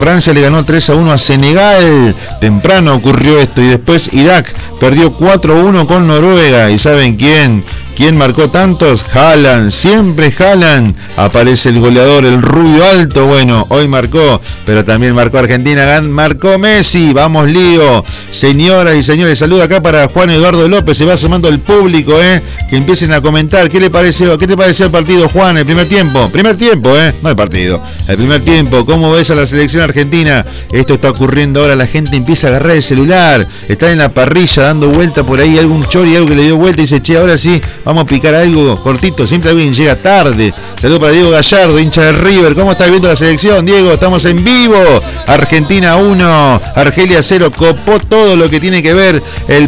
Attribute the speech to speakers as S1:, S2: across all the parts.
S1: Francia le ganó 3-1 a Senegal. Temprano ocurrió esto. Y después Irak perdió 4-1 con Noruega. ¿Y saben quién? ¿Quién marcó tantos? Haaland, siempre Haaland. Aparece el goleador, el rubio alto. Bueno, hoy marcó, pero también marcó Argentina, marcó Messi. Vamos, lío. Señoras y señores, saludo acá para Juan Eduardo López. Se va sumando el público, que empiecen a comentar. ¿Qué te pareció el partido, Juan? El primer tiempo, no el partido. El primer tiempo, ¿cómo ves a la selección argentina? Esto está ocurriendo ahora, la gente empieza a agarrar el celular. Está en la parrilla dando vuelta por ahí, algún chori, algo que le dio vuelta y dice, che, ahora sí, vamos a picar algo cortito, siempre alguien llega tarde. Saludos para Diego Gallardo, hincha de River. ¿Cómo está viendo la selección, Diego? Estamos en vivo. Argentina 1, Argelia 0. Copó todo lo que tiene que ver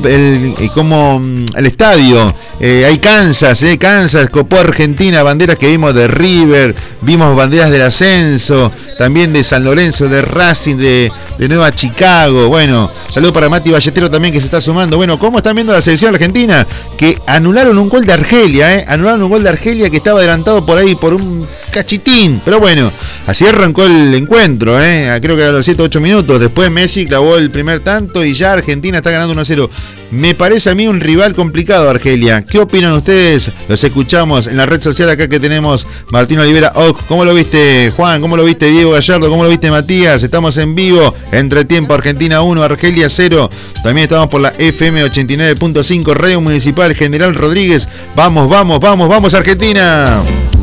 S1: el estadio. Hay Kansas, copó Argentina, banderas que vimos de River, vimos banderas del ascenso, también de San Lorenzo, de Racing, de Nueva Chicago. Bueno, saludos para Mati Balletero también, que se está sumando. Bueno, ¿cómo están viendo la selección argentina? Que anularon un gol de Argelia, anularon un gol de Argelia que estaba adelantado por ahí por un cachitín, pero bueno, así arrancó el encuentro, creo que a los 7-8 minutos. Después Messi clavó el primer tanto y ya Argentina está ganando 1-0. Me parece a mí un rival complicado, Argelia. ¿Qué opinan ustedes? Los escuchamos en la red social acá que tenemos Martín Olivera. ¿Cómo lo viste, Juan? ¿Cómo lo viste, Diego Gallardo? ¿Cómo lo viste, Matías? Estamos en vivo, entretiempo, Argentina 1, Argelia 0. También estamos por la FM 89.5, Radio Municipal General Rodríguez. Vamos, Argentina.